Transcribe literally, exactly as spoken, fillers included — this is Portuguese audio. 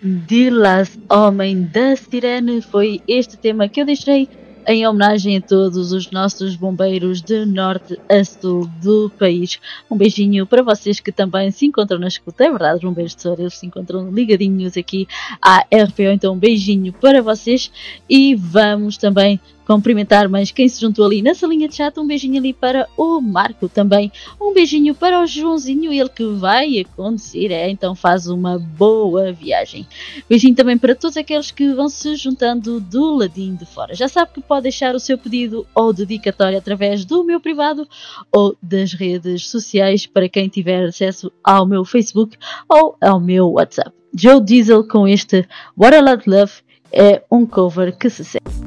Dilas, Homem da Sirene, foi este tema que eu deixei em homenagem a todos os nossos bombeiros de norte a sul do país. Um beijinho para vocês que também se encontram na escuta, é verdade, os bombeiros de Soura, eles se encontram ligadinhos aqui à R P O, então um beijinho para vocês e vamos também cumprimentar mais quem se juntou ali na salinha de chat. Um beijinho ali para o Marco também, um beijinho para o Joãozinho, ele que vai acontecer, é, então faz uma boa viagem. Beijinho também para todos aqueles que vão se juntando do ladinho de fora. Já sabe que pode deixar o seu pedido ou dedicatória através do meu privado ou das redes sociais para quem tiver acesso ao meu Facebook ou ao meu WhatsApp. Joe Diesel com este What a Lot Love é um cover que se segue.